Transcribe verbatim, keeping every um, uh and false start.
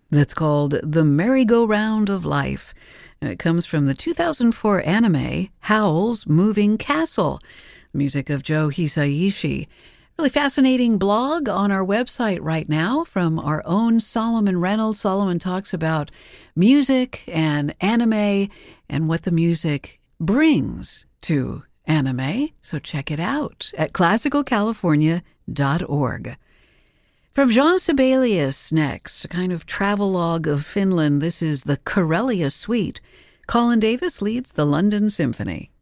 that's called The Merry-Go-Round of Life. And it comes from the two thousand four anime Howl's Moving Castle, music of Joe Hisaishi. Really fascinating blog on our website right now from our own Solomon Reynolds. Solomon talks about music and anime and what the music brings to anime. So check it out at classical california dot org. From Jean Sibelius next, a kind of travelogue of Finland. This is the Karelia Suite. Colin Davis leads the London Symphony.